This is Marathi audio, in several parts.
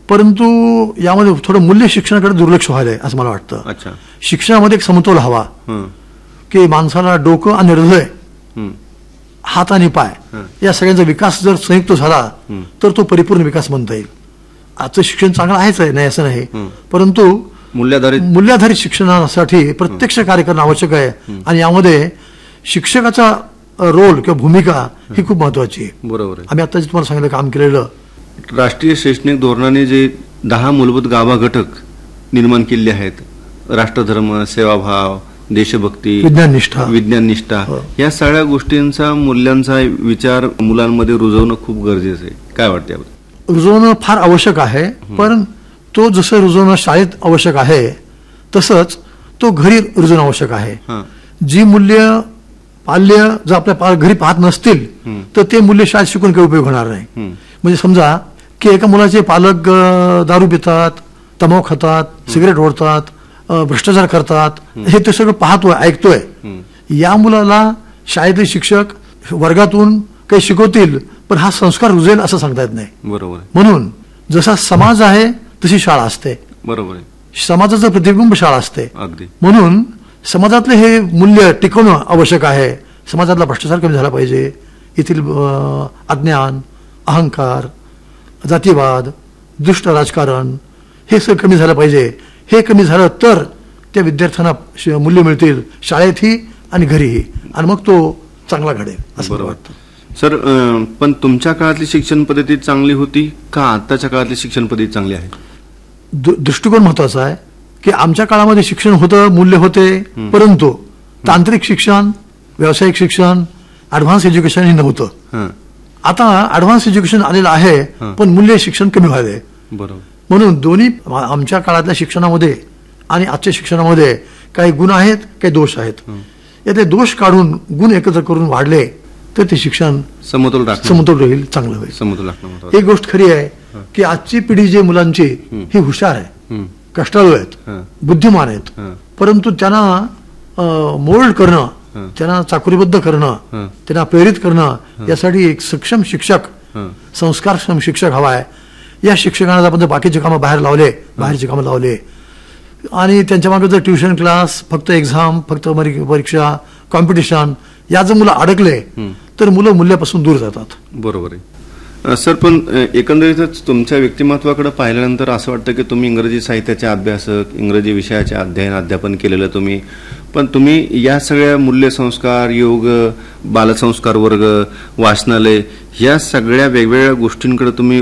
परंतु यामध्ये थोडं मूल्य शिक्षणाकडे दुर्लक्ष व्हायलंय असं मला वाटतं. अच्छा. शिक्षणामध्ये एक समतोल हवा की माणसाला डोकं आणि हृदय, हात आणि पाय या सगळ्यांचा विकास जर संयुक्त झाला तर तो परिपूर्ण विकास म्हणता येईल. आजचं शिक्षण चांगलं आहेच आहे, नाही असं नाही, परंतु मूल्याधारित शिक्षणासाठी प्रत्यक्ष कार्य करणं आवश्यक आहे. आणि यामध्ये शिक्षकाचा रोल किंवा भूमिका ही खूप महत्वाची आहे. बरोबर आहे. आम्ही आता जे तुम्हाला सांगितलं काम केलेलं राष्ट्रीय शैक्षणिक धोरणाने जे 10 मूलभूत गाभा घटक निर्माण केले आहेत, राष्ट्रधर्म, सेवाभाव, देशभक्ती, विज्ञाननिष्ठा, या सगळ्या गोष्टींचा मूल्यांचा विचार मुलांमध्ये रुजवणं खूप गरजेचं आहे. काय वाटतं याबद्दल? रुजवणं फार आवश्यक आहे, पण तो जसं रुजवणं शाळेत आवश्यक आहे तसंच तो घरी रुजवणं आवश्यक आहे. जी मूल्य पाल्य जर आपल्या घरी पाहत नसतील तर ते मूल्य शाळेत शिकून काही उपयोग होणार नाही. म्हणजे समजा की एका मुलाचे पालक दारू पितात, तंबाखू खातात, सिगरेट ओढतात, भ्रष्टाचार करतात, हे ते सगळं पाहतोय, ऐकतोय. या मुलाला शाळेतले शिक्षक वर्गातून काही शिकवतील पण हा संस्कार रुजेल असं सांगता येत नाही. बरोबर. म्हणून जसा समाज आहे तशी शाळा असते. बरोबर. समाजाचं प्रतिबिंब शाळा असते. अगदी. म्हणून समाजातले हे मूल्य टिकवणं आवश्यक आहे. समाजातला भ्रष्टाचार कमी झाला पाहिजे, येथील अज्ञान, अहंकार, जातीवाद, दुष्ट राजकारण हे सगळं कमी झालं पाहिजे. हे कमी झालं तर त्या विद्यार्थ्यांना मूल्य मिळतील शाळेतही आणि घरीही, आणि मग तो चांगला घडेल असं मला वाटतं. सर, पण तुमच्या काळातली शिक्षण पद्धती चांगली होती का आताच्या काळातली शिक्षण पद्धती चांगली आहे? दृष्टिकोन महत्वाचा आहे की आमच्या काळामध्ये शिक्षण होतं, मूल्य होते, परंतु तांत्रिक शिक्षण, व्यावसायिक शिक्षण, ऍडव्हान्स एज्युकेशन हे नव्हतं. आता ऍडव्हान्स एज्युकेशन आलेलं आहे पण मूल्य शिक्षण कमी व्हायलंय. बरोबर. म्हणून दोन्ही आमच्या काळातल्या शिक्षणामध्ये आणि आजच्या शिक्षणामध्ये काही गुण आहेत, काही दोष आहेत. यातले दोष काढून गुण एकत्र करून वाढले तर ते शिक्षण समतोल राहील, चांगलं होईल. समतोल एक गोष्ट खरी आहे की आजची पिढी जे मुलांची ही हुशार आहे, कष्टाळू आहेत, बुद्धिमान आहेत, परंतु त्यांना मोल्ड करणं, त्यांना चाकुरीबद्ध करणं, त्यांना प्रेरित करणं यासाठी एक सक्षम शिक्षक, संस्कारक्षम शिक्षक हवा आहे. या शिक्षकांना आपण जर बाकीचे कामं बाहेरची कामं लावले आणि त्यांच्या मागे जर ट्युशन क्लास, फक्त एक्झाम, फक्त परीक्षा, कॉम्पिटिशन या जर मुलं अडकले तर मुलं मूल्यापासून दूर जातात. बरोबर आहे. सर, पण एकंदरीतच तुमच्या व्यक्तिमत्वाकडे पाहिल्यानंतर असं वाटतं की तुम्ही इंग्रजी साहित्याचे अभ्यासक, इंग्रजी विषयाचे अध्यापन केलेलं तुम्ही, पण तुम्ही या सगळ्या मूल्यसंस्कार, योग, बालसंस्कार वर्ग, वाचनालय या सगळ्या वेगवेगळ्या गोष्टींकडे तुम्ही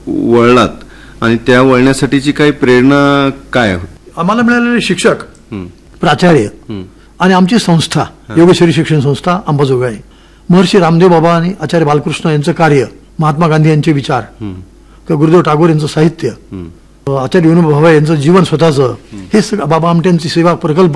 वळलात आणि त्या वळण्यासाठीची काही प्रेरणा काय? आम्हाला मिळालेले शिक्षक, प्राचार्य आणि आमची संस्था योगेश्वरी शिक्षण संस्था अंबाजोगाई, महर्षी रामदेव बाबा आणि आचार्य बालकृष्ण यांचं कार्य, महात्मा गांधी यांचे विचार, गुरुदेव टागोर यांचं साहित्य, आचार्य विनोबा भावे यांचं जीवन स्वतःचं, हे सगळं, बाबा आमटेंची सेवा प्रकल्प,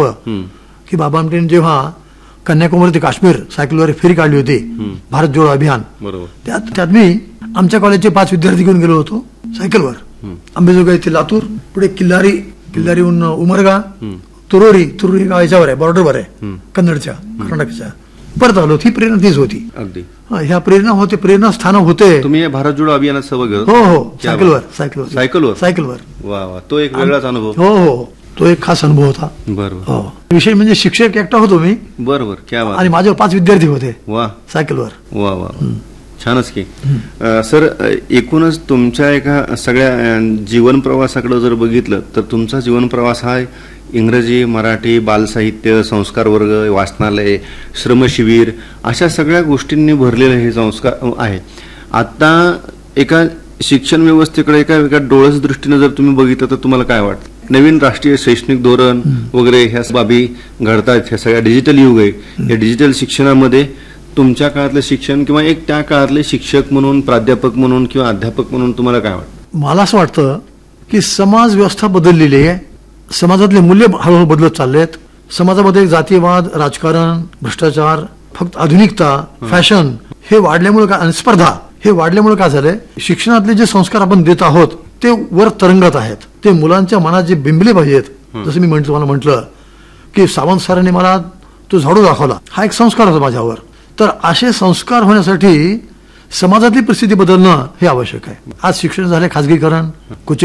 की बाबा आमटेंनी जेव्हा कन्याकुमारी ते काश्मीर सायकलवर फेरी काढली होती, भारत जोडो अभियान, त्यात मी आमच्या कॉलेजचे 5 विद्यार्थी घेऊन गेलो होतो सायकलवर. अंबाजोगाई ते लातूर, पुढे किल्लारीहून उमरगा, तुरोरी गाव याच्यावर आहे, बॉर्डरवर आहे कन्नडच्या, कर्नाटकच्या. परत आलो. ही प्रेरणा तीच होती. अगदी. ह्या प्रेरणा स्थान होते. तुम्ही भारत जोडो अभियानात सहभागी होता? हो, सायकलवर. वा, तो एक वेगळाच अनुभव. हो, तो एक खास अनुभव होता. बरोबर. विषय म्हणजे शिक्षक एकटा होतो मी. बरोबर. क्या बात. आणि माझ्यावर 5 विद्यार्थी होते. वा. सायकलवर. वा, छानच की. सर, एकूणच तुमच्या एका सगळ्या जीवन प्रवासाकडे जर बघितलं तर तुमचा जीवन प्रवास हा इंग्रजी, मराठी, बालसाहित्य, संस्कार वर्ग, वाचनालय, श्रमशिबिर अशा सगळ्या गोष्टींनी भरलेलं हे संस्कार आहे. आता एका शिक्षण व्यवस्थेकडे एका डोळस दृष्टीने जर तुम्ही बघितलं तर तुम्हाला काय वाटतं? नवीन राष्ट्रीय शैक्षणिक धोरण वगैरे ह्या बाबी घडतायत, ह्या सगळ्या डिजिटल युग आहे. या डिजिटल शिक्षणामध्ये तुमच्या काळातलं शिक्षण किंवा एक त्या काळातले शिक्षक म्हणून, प्राध्यापक म्हणून किंवा अध्यापक म्हणून तुम्हाला काय वाटतं? मला असं वाटतं की समाज व्यवस्था बदललेली आहे, समाजातले मूल्य हळूहळू बदलत चाललेत. समाजामध्ये जातीवाद, राजकारण, भ्रष्टाचार, फक्त आधुनिकता, फॅशन हे वाढल्यामुळे काय, स्पर्धा हे वाढल्यामुळे काय झालंय, शिक्षणातले जे संस्कार आपण देत आहोत ते वर तरंगत आहेत. ते मुलांच्या मनात जे बिंबले पाहिजेत, जसं मी तुम्हाला म्हटलं की सावंत सरांनी मला तो झाडू दाखवला, हा एक संस्कार होता माझ्यावर. तर असे संस्कार होण्यासाठी समाजातली परिस्थिती बदलणं हे आवश्यक आहे. आज शिक्षण झाले खाजगीकरण,